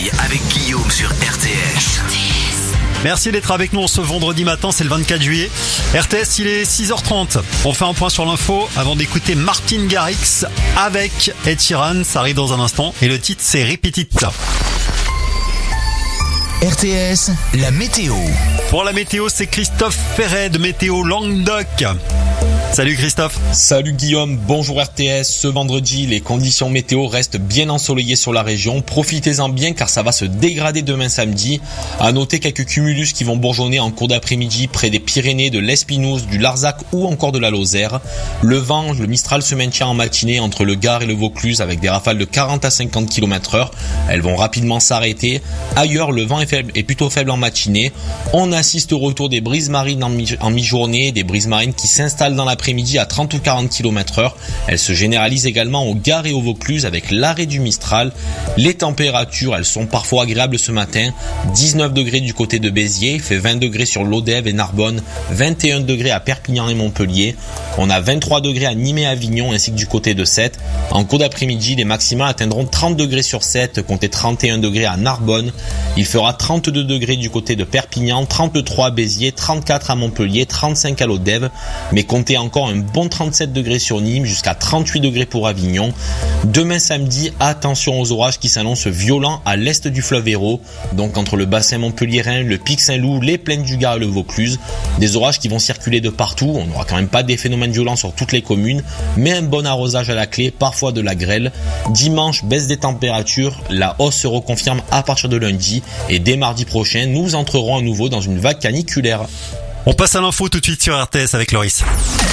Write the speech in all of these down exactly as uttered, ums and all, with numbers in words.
réveil avec Guillaume sur R T S. Merci d'être avec nous ce vendredi matin, c'est le vingt-quatre juillet. R T S, il est six heures trente. On fait un point sur l'info avant d'écouter Martin Garrix avec Ed Sheeran. Ça arrive dans un instant. Et le titre, c'est Repeat It. R T S, la météo. Pour la météo, c'est Christophe Ferret de Météo Languedoc. Salut Christophe. Salut Guillaume, bonjour R T S. Ce vendredi, les conditions météo restent bien ensoleillées sur la région. Profitez-en bien car ça va se dégrader demain samedi. À noter quelques cumulus qui vont bourgeonner en cours d'après-midi près des Pyrénées, de l'Espinouse, du Larzac ou encore de la Lozère. Le vent, le Mistral se maintient en matinée entre le Gard et le Vaucluse avec des rafales de quarante à cinquante kilomètres heure. Elles vont rapidement s'arrêter. Ailleurs, le vent est faible est plutôt faible en matinée. On assiste au retour des brises marines en, mi- en mi-journée, des brises marines qui s'installent dans l'après-midi à trente ou quarante kilomètres heure. Elles se généralisent également au Gard et au Vaucluse avec l'arrêt du Mistral. Les températures, elles sont parfois agréables ce matin. dix-neuf degrés du côté de Béziers, il fait vingt degrés sur l'Odève et Narbonne, vingt et un degrés à Perpignan et Montpellier. On a vingt-trois degrés à Nîmes et Avignon ainsi que du côté de Sète. En cours d'après-midi, les maximales atteindront trente degrés sur Sète, comptez trente et un degrés à Narbonne. Il fera trente-deux degrés du côté de Perpignan, trente-trois à Béziers, trente-quatre à Montpellier, trente-cinq à l'Odève, mais comptez encore un bon trente-sept degrés sur Nîmes jusqu'à trente-huit degrés pour Avignon. Demain samedi, attention aux orages qui s'annoncent violents à l'est du fleuve Hérault, donc entre le bassin montpelliérain, le pic Saint-Loup, les plaines du Gard et le Vaucluse. Des orages qui vont circuler de partout, on n'aura quand même pas des phénomènes violents sur toutes les communes, mais un bon arrosage à la clé, parfois de la grêle. Dimanche, baisse des températures, la hausse se reconfirme à partir de lundi et dès mardi prochain, nous entrerons à nouveau dans une vague caniculaire. On passe à l'info tout de suite sur R T S avec Loris.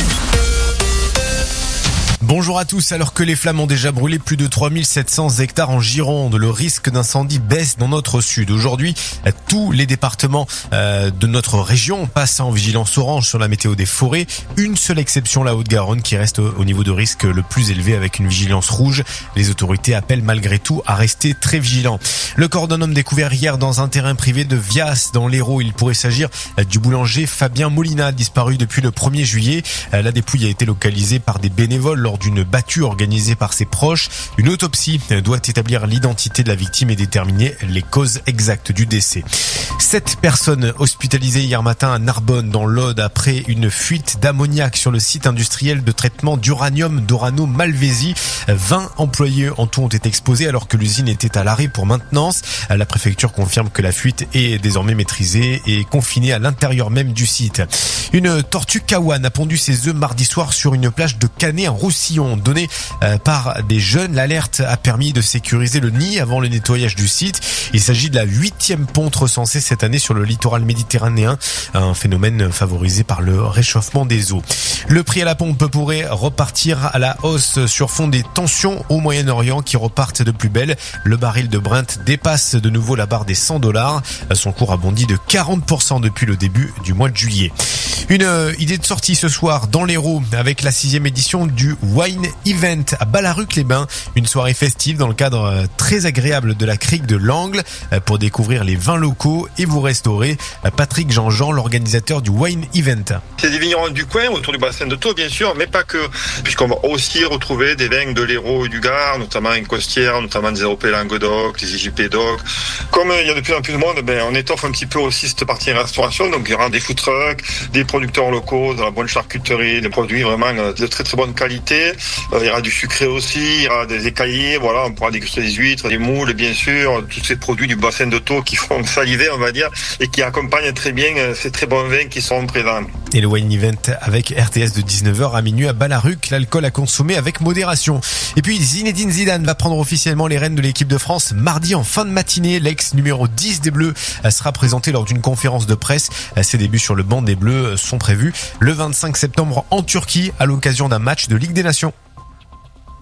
Bonjour à tous, alors que les flammes ont déjà brûlé plus de trois mille sept cents hectares en Gironde, le risque d'incendie baisse dans notre sud. Aujourd'hui, tous les départements euh, de notre région passent en vigilance orange sur la météo des forêts. Une seule exception, la Haute-Garonne, qui reste au niveau de risque le plus élevé avec une vigilance rouge. Les autorités appellent malgré tout à rester très vigilants. Le corps d'un homme découvert hier dans un terrain privé de Vias, dans l'Hérault. Il pourrait s'agir du boulanger Fabien Molina, disparu depuis le premier juillet. La dépouille a été localisée par des bénévoles lors d'une battue organisée par ses proches. Une autopsie doit établir l'identité de la victime et déterminer les causes exactes du décès. Sept personnes hospitalisées hier matin à Narbonne dans l'Aude après une fuite d'ammoniac sur le site industriel de traitement d'uranium d'Orano Malvézy. vingt employés en tout ont été exposés alors que l'usine était à l'arrêt pour maintenance. La préfecture confirme que la fuite est désormais maîtrisée et confinée à l'intérieur même du site. Une tortue kawan a pondu ses œufs mardi soir sur une plage de Canet en Roussillon. Donnée par des jeunes, l'alerte a permis de sécuriser le nid avant le nettoyage du site. Il s'agit de la huitième ponte recensée cette année sur le littoral méditerranéen, un phénomène favorisé par le réchauffement des eaux. Le prix à la pompe pourrait repartir à la hausse sur fond des tensions au Moyen-Orient qui repartent de plus belle. Le baril de Brent dépasse de nouveau la barre des cent dollars. Son cours a bondi de quarante pour cent depuis le début du mois de juillet. Une idée de sortie ce soir dans l'Hérault avec la sixième édition du Wine Event à Ballaruc-les-Bains. Une soirée festive dans le cadre très agréable de la crique de l'Angle pour découvrir les vins locaux et vous restaurer. Patrick Jean-Jean, l'organisateur du Wine Event. C'est des vignerons du coin, autour du bassin de Thau bien sûr, mais pas que, puisqu'on va aussi retrouver des vins de l'Hérault et du Gard, notamment une Costière, notamment des A O P Languedoc, des I J P Doc. Comme il y a de plus en plus de monde, ben, on étoffe un petit peu aussi cette partie restauration, donc il y aura des food trucks, des producteurs locaux, de la bonne charcuterie, des produits vraiment de très très bonne qualité. Euh, il y aura du sucré aussi, il y aura des écaillés, voilà, on pourra déguster des huîtres, des moules, bien sûr, tous ces produits du bassin de Thau qui font saliver, on va dire, et qui accompagnent très bien ces très bons vins qui sont présents. Et le Wine Event avec R T S de dix-neuf heures à minuit à Ballaruc, l'alcool à consommer avec modération. Et puis Zinedine Zidane va prendre officiellement les rênes de l'équipe de France mardi en fin de matinée. L'ex numéro dix des Bleus sera présenté lors d'une conférence de presse. Ses débuts sur le banc des Bleus sont prévus le vingt-cinq septembre en Turquie à l'occasion d'un match de Ligue des Nations.